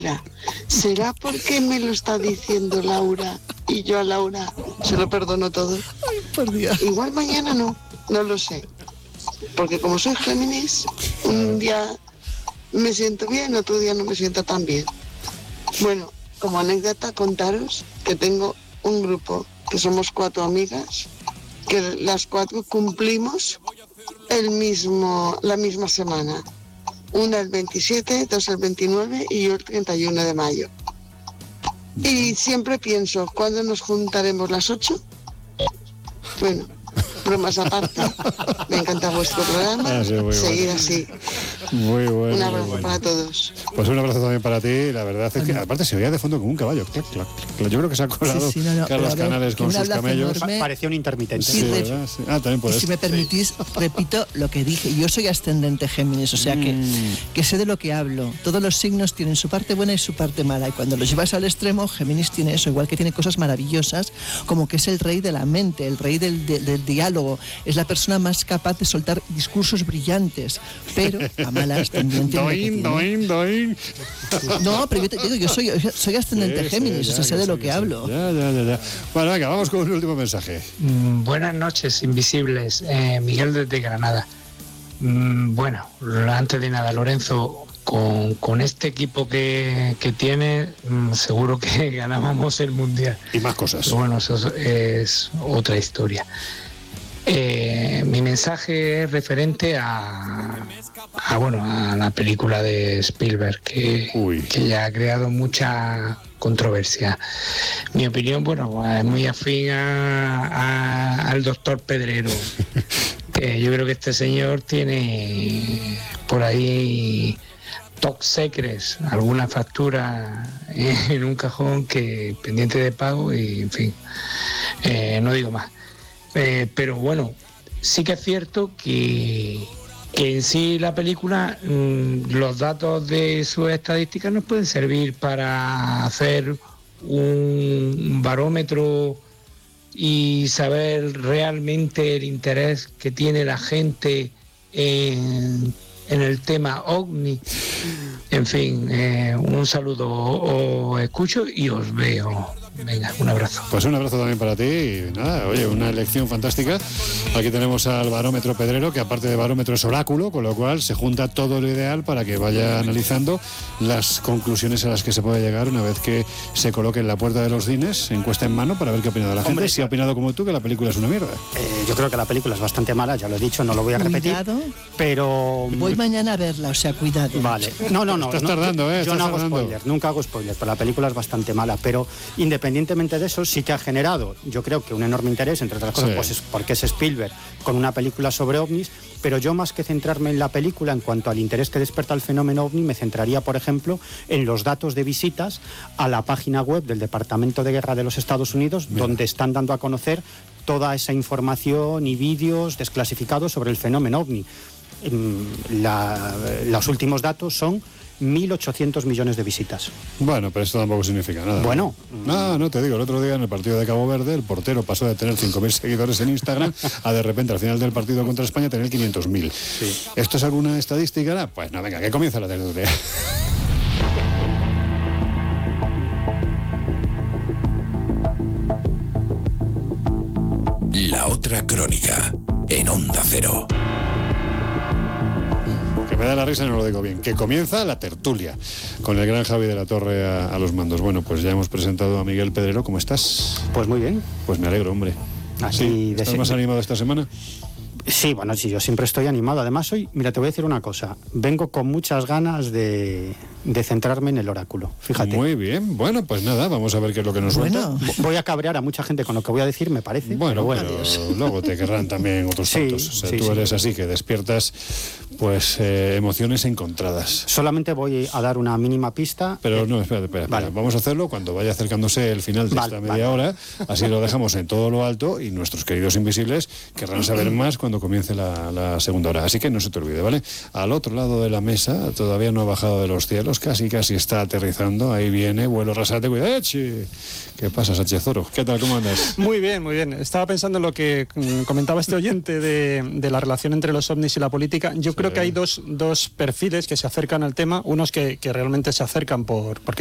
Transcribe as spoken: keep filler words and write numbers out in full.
¿Será porque me lo está diciendo Laura y yo a Laura se lo perdono todo? Ay, por Dios. Igual mañana no, no lo sé. Porque como soy Géminis, un día me siento bien, otro día no me siento tan bien. Bueno, como anécdota contaros que tengo un grupo, que somos cuatro amigas, que las cuatro cumplimos el mismo, la misma semana. Una el veintisiete, dos el veintinueve y yo el treinta y uno de mayo. Y siempre pienso, ¿cuándo nos juntaremos las ocho? Bueno, bromas aparte, me encanta vuestro programa, ah, sí, seguir bueno. así. Muy bueno. Un abrazo muy bueno. para todos. Pues un abrazo también para ti. La verdad es que aparte se oía de fondo como un caballo. Clac, clac, clac. Yo creo que se ha colado Sí, sí, no, no, Carlos pero a ver, Canales con un sus hablazo camellos. enorme. Parecía un intermitente. Sí, Sí, de ¿verdad? Sí. Ah, también puede Y si me permitís, repito lo que dije. Yo soy ascendente Géminis, o sea que, Mm. que sé de lo que hablo. Todos los signos tienen su parte buena y su parte mala. Y cuando los llevas al extremo, Géminis tiene eso, igual que tiene cosas maravillosas, como que es el rey de la mente, el rey del, de, del diálogo. Es la persona más capaz de soltar discursos brillantes. Pero a malas también tiene lo que Doin, tiene. doin, doin. No, pero yo te digo, yo soy, soy ascendente Sí, Géminis, sí, o sea, ya, sé de sí, lo que sí. hablo. Ya, ya, ya, ya. Bueno, venga, vamos con un último mensaje. Mm, Buenas noches, invisibles. Eh, Miguel desde Granada. Mm, Bueno, antes de nada, Lorenzo, con, con este equipo que, que tiene, mm, seguro que ganábamos el Mundial. Y más cosas. Pero bueno, eso es, es otra historia. Eh, mi mensaje es referente a, a, bueno, a la película de Spielberg, que, Uy. que ya ha creado mucha controversia. Mi opinión, bueno, es muy afín a, a- al doctor Pedrero. Que yo creo que este señor tiene por ahí top secrets, alguna factura en un cajón que pendiente de pago y en fin, eh, no digo más. Eh, pero bueno, sí que es cierto que, que en sí la película, mmm, los datos de sus estadísticas nos pueden servir para hacer un barómetro y saber realmente el interés que tiene la gente en, en el tema OVNI. En fin, eh, un saludo, os escucho y os veo. Venga, un abrazo. Pues un abrazo también para ti y nada, oye, una elección fantástica. Aquí tenemos al barómetro Pedrero, que aparte de barómetro es oráculo, con lo cual se junta todo lo ideal para que vaya analizando las conclusiones a las que se puede llegar una vez que se coloque en la puerta de los cines, encuesta en mano, para ver qué ha opinado la gente. Hombre, Si ha opinado como tú, que la película es una mierda. Eh, yo creo que la película es bastante mala, ya lo he dicho, no lo voy a repetir. Cuidado. Pero... Voy mañana a verla, o sea, cuidado. Vale. No, no, no. Estás no, tardando, ¿eh? Yo Estás no hago tardando. spoilers, nunca hago spoilers, pero la película es bastante mala. Pero independientemente de eso, sí que ha generado, yo creo que un enorme interés, entre otras cosas, Sí. pues es porque es Spielberg con una película sobre ovnis. Pero yo, más que centrarme en la película, en cuanto al interés que despierta el fenómeno ovni, me centraría, por ejemplo, en los datos de visitas a la página web del Departamento de Guerra de los Estados Unidos, Bien. donde están dando a conocer toda esa información y vídeos desclasificados sobre el fenómeno ovni. Mm, la- los últimos datos son mil ochocientos millones de visitas. Bueno, pero esto tampoco significa nada. Bueno. No, no te digo, el otro día en el partido de Cabo Verde, el portero pasó de tener cinco mil seguidores en Instagram a de repente al final del partido contra España tener quinientos mil. ¿Esto es alguna estadística? Pues no, venga, que comienza la tertulia. La otra crónica, en Onda Cero. Que me da la risa y no lo digo bien. Que comienza la tertulia con el gran Javi de la Torre a, a los mandos. Bueno, pues ya hemos presentado a Miguel Pedrero. ¿Cómo estás? Pues muy bien. Pues me alegro, hombre. Así Sí, de ¿estás se- más animado esta semana? Sí, bueno, sí, yo siempre estoy animado. Además, hoy, mira, te voy a decir una cosa. Vengo con muchas ganas de, de centrarme en el oráculo. Fíjate. Muy bien. Bueno, pues nada, vamos a ver qué es lo que nos Bueno. suelta. Voy a cabrear a mucha gente con lo que voy a decir, me parece. Bueno, pero bueno. pero luego te querrán también otros Sí, tantos. O sea, sí, tú sí. eres así, que despiertas pues eh, emociones encontradas. Solamente voy a dar una mínima pista. Pero no, espérate, espera, espera. Vale. Vamos a hacerlo cuando vaya acercándose el final de Vale, esta media vale. hora. Así lo dejamos en todo lo alto y nuestros queridos invisibles querrán saber más cuando comience la, la segunda hora. Así que no se te olvide, ¿vale? Al otro lado de la mesa, todavía no ha bajado de los cielos, casi casi está aterrizando. Ahí viene, vuelo rasante, cuidado. ¡Echi! ¿Qué pasa, Sánchez Oro? ¿Qué tal? ¿Cómo andas? Muy bien, muy bien. Estaba pensando en lo que mm, comentaba este oyente de, de la relación entre los ovnis y la política. Yo Sí. creo creo que hay dos, dos perfiles que se acercan al tema, unos que, que realmente se acercan por porque